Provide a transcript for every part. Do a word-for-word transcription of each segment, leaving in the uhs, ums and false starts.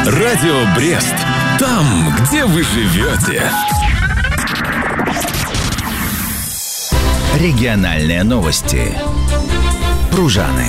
Радио Брест. Там, где вы живете. Региональные новости. Пружаны.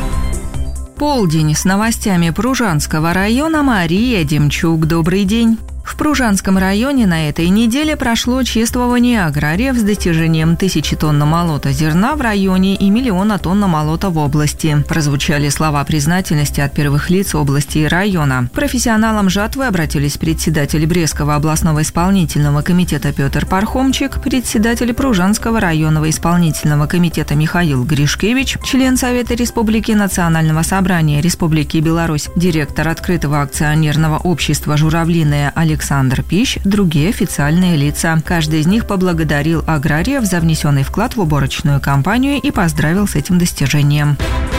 Полдень с новостями Пружанского района. Мария Демчук. Добрый день. В Пружанском районе на этой неделе прошло чествование аграриев с достижением тысячи тонн намолота зерна в районе и миллиона тонн намолота в области. Прозвучали слова признательности от первых лиц области и района. К профессионалам жатвы обратились председатель Брестского областного исполнительного комитета Петр Пархомчик, председатель Пружанского районного исполнительного комитета Михаил Гришкевич, член Совета Республики Национального собрания Республики Беларусь, директор открытого акционерного общества «Журавлиное» Олег Александр Пищ, другие официальные лица. Каждый из них поблагодарил аграриев за внесенный вклад в уборочную кампанию и поздравил с этим достижением.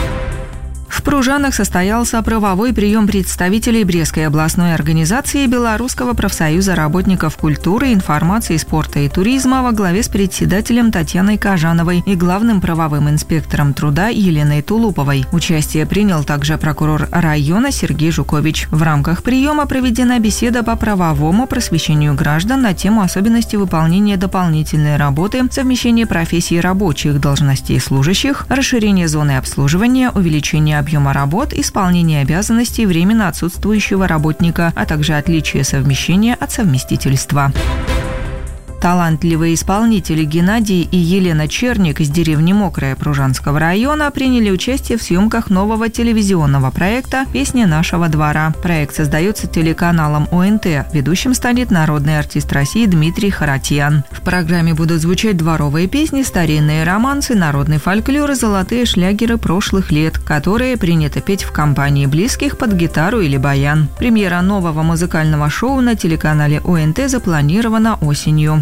В Пружанах состоялся правовой прием представителей Брестской областной организации Белорусского профсоюза работников культуры, информации, спорта и туризма во главе с председателем Татьяной Кажановой и главным правовым инспектором труда Еленой Тулуповой. Участие принял также прокурор района Сергей Жукович. В рамках приема проведена беседа по правовому просвещению граждан на тему особенностей выполнения дополнительной работы, совмещения профессий рабочих, должностей служащих, расширение зоны обслуживания, увеличение объема работ, исполнение обязанностей временно отсутствующего работника, а также отличие совмещения от совместительства. Талантливые исполнители Геннадий и Елена Черник из деревни Мокрая Пружанского района приняли участие в съемках нового телевизионного проекта «Песни нашего двора». Проект создается телеканалом О Н Т. Ведущим станет народный артист России Дмитрий Харатьян. В программе будут звучать дворовые песни, старинные романсы, народный фольклор и золотые шлягеры прошлых лет, которые принято петь в компании близких под гитару или баян. Премьера нового музыкального шоу на телеканале О Н Т запланирована осенью.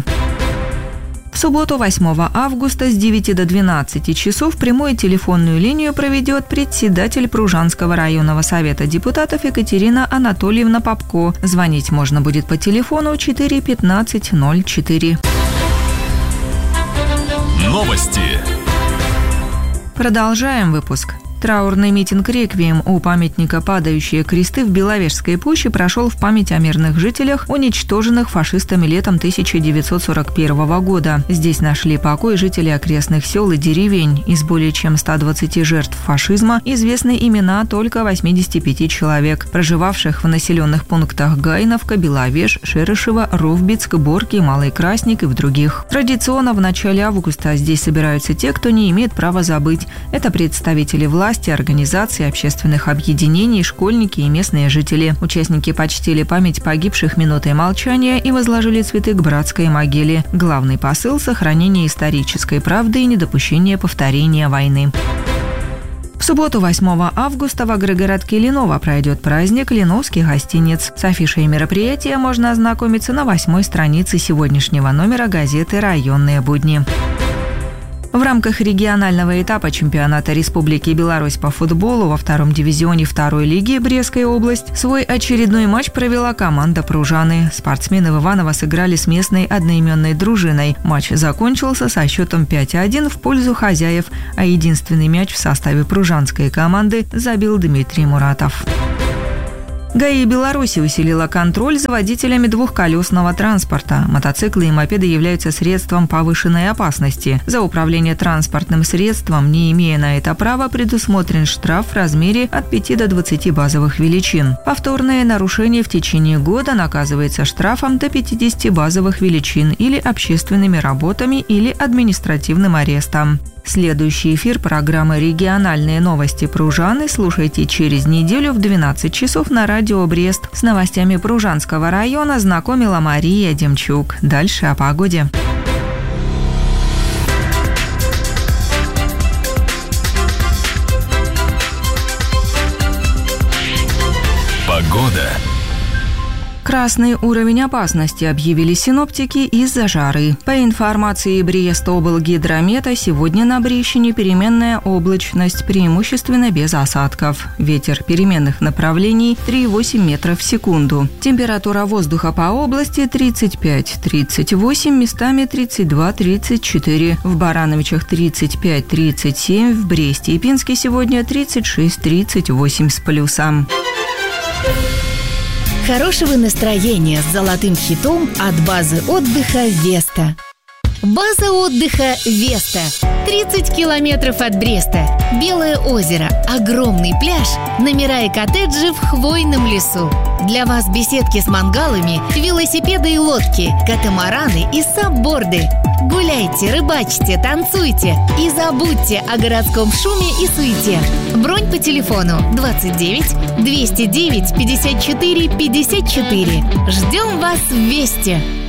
В субботу, восьмого августа, с девяти до двенадцати часов прямую телефонную линию проведет председатель Пружанского районного совета депутатов Екатерина Анатольевна Попко. Звонить можно будет по телефону четыре пятнадцать ноль четыре. Новости. Продолжаем выпуск. Траурный митинг «Реквием» у памятника «Падающие кресты» в Беловежской пуще прошел в память о мирных жителях, уничтоженных фашистами летом тысяча девятьсот сорок первого года. Здесь нашли покой жители окрестных сел и деревень. Из более чем ста двадцати жертв фашизма известны имена только восьмидесяти пяти человек, проживавших в населенных пунктах Гайновка, Беловеж, Шерышево, Ровбицк, Борки, Малый Красник и в других. Традиционно в начале августа здесь собираются те, кто не имеет права забыть. Это представители власти, организаций, общественных объединений, школьники и местные жители. Участники почтили память погибших минутой молчания и возложили цветы к братской могиле. Главный посыл – сохранение исторической правды и недопущение повторения войны. В субботу, восьмого августа, в агрогородке Леново пройдет праздник «Леновский гостиниц». С афишей мероприятия можно ознакомиться на восьмой странице сегодняшнего номера газеты «Районные будни». В рамках регионального этапа чемпионата Республики Беларусь по футболу во втором дивизионе второй лиги Брестская область свой очередной матч провела команда «Пружаны». Спортсмены в Иваново сыграли с местной одноименной дружиной. Матч закончился со счетом пять один в пользу хозяев, а единственный мяч в составе пружанской команды забил Дмитрий Муратов. ГАИ Беларуси усилила контроль за водителями двухколесного транспорта. Мотоциклы и мопеды являются средством повышенной опасности. За управление транспортным средством, не имея на это права, предусмотрен штраф в размере от пяти до двадцати базовых величин. Повторное нарушение в течение года наказывается штрафом до пятидесяти базовых величин или общественными работами или административным арестом. Следующий эфир программы «Региональные новости Пружаны» слушайте через неделю в двенадцать часов на радио Брест. С новостями Пружанского района знакомила Мария Демчук. Дальше о погоде. Погода. Красный уровень опасности объявили синоптики из-за жары. По информации Брестоблгидромета, сегодня на Брещине переменная облачность, преимущественно без осадков. Ветер переменных направлений три и восемь метров в секунду. Температура воздуха по области тридцать пять - тридцать восемь, местами тридцать два - тридцать четыре. В Барановичах тридцать пять - тридцать семь, в Бресте и Пинске сегодня тридцать шесть - тридцать восемь с плюсом. хорошего настроения с золотым хитом от базы отдыха «Веста». База отдыха «Веста». тридцать километров от Бреста. Белое озеро, огромный пляж, номера и коттеджи в хвойном лесу. Для вас беседки с мангалами, велосипеды и лодки, катамараны и сабборды. Гуляйте, рыбачьте, танцуйте и забудьте о городском шуме и суете. Бронь по телефону двадцать девять двести девять пятьдесят четыре пятьдесят четыре. Ждем вас в Весте.